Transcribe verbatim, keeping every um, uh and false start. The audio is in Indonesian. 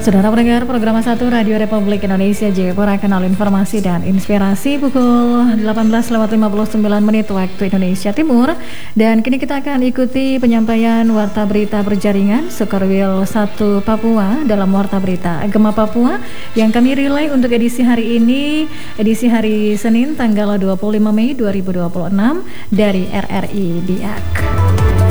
Saudara pendengar program satu Radio Republik Indonesia Jayapura, kanal informasi dan inspirasi, pukul delapan belas lewat lima puluh sembilan menit waktu Indonesia Timur. Dan kini kita akan ikuti penyampaian Warta Berita Berjaringan Sukarwil satu Papua dalam Warta Berita Gema Papua yang kami relay untuk edisi hari ini, edisi hari Senin tanggal dua puluh lima Mei dua ribu dua puluh enam dari R R I Biak.